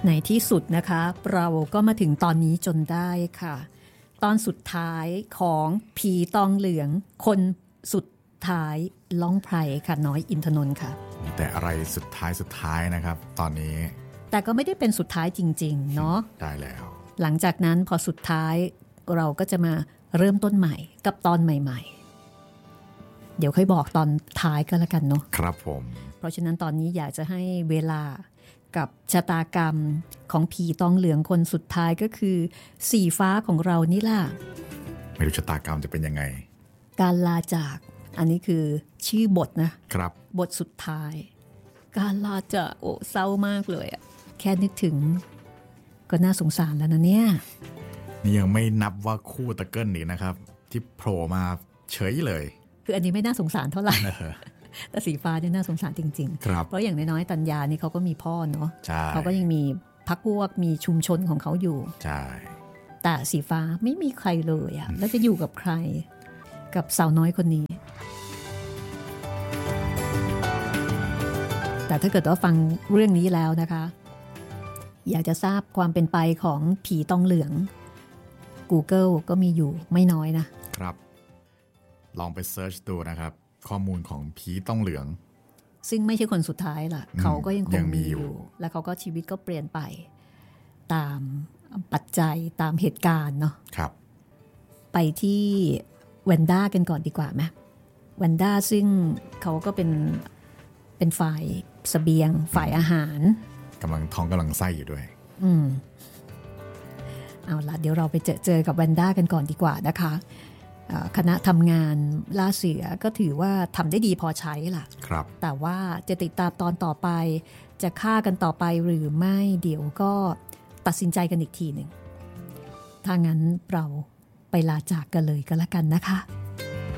ในที่สุดนะคะเราก็มาถึงตอนนี้จนได้ค่ะตอนสุดท้ายของผีตองเหลืองคนสุดท้ายล่องไพรค่ะน้อยอินทนนท์ค่ะมีแต่อะไรสุดท้ายนะครับตอนนี้แต่ก็ไม่ได้เป็นสุดท้ายจริงๆเนาะได้แล้วหลังจากนั้นพอสุดท้ายเราก็จะมาเริ่มต้นใหม่กับตอนใหม่ๆเดี๋ยวค่อยบอกตอนท้ายก็แล้วกันเนาะครับผมเพราะฉะนั้นตอนนี้อยากจะให้เวลากับชะตากรรมของผีตองเหลืองคนสุดท้ายก็คือสีฟ้าของเรานี่ล่ะไม่รู้ชะตากรรมจะเป็นยังไงการลาจากอันนี้คือชื่อบทนะครับบทสุดท้ายการลาจากโอ้เศร้ามากเลยอะแค่นึกถึงก็น่าสงสารแล้วนะเนี่ยนี่ยังไม่นับว่าคู่ตะเกิลนี่นะครับที่โผล่มาเฉยเลยคืออันนี้ไม่น่าสงสารเท่าไหร่แต่สีฟ้าเนี่ยน่าสงสารจริงๆเพราะอย่างน้อยๆตัญญานี่เขาก็มีพ่อเนาะเขาก็ยังมีพรรคพวกมีชุมชนของเขาอยู่ใช่แต่สีฟ้าไม่มีใครเลยอะแล้วจะอยู่กับใครกับสาวน้อยคนนี้แต่ถ้าเกิดว่าฟังเรื่องนี้แล้วนะคะอยากจะทราบความเป็นไปของผีตองเหลือง Google ก็มีอยู่ไม่น้อยนะครับลองไปเซิร์ชดูนะครับข้อมูลของผีต้องเหลืองซึ่งไม่ใช่คนสุดท้ายล่ะเขาก็ยังคงมีอยู่และเขาก็ชีวิตก็เปลี่ยนไปตามปัจจัยตามเหตุการณ์เนาะครับไปที่แวนด้ากันก่อนดีกว่าไหมแวนด้าซึ่งเขาก็เป็นฝ่ายเสบียงฝ่ายอาหารกำลังไส้อยู่ด้วยเอาล่ะเดี๋ยวเราไปเจอกับแวนด้ากันก่อนดีกว่านะคะคณะทำงานล่าเสือก็ถือว่าทำได้ดีพอใช้ล่ะครับแต่ว่าจะติดตามตอนต่อไปจะฆ่ากันต่อไปหรือไม่เดี๋ยวก็ตัดสินใจกันอีกทีหนึ่งถ้างั้นเราไปลาจากกันเลยก็แล้วกันนะคะ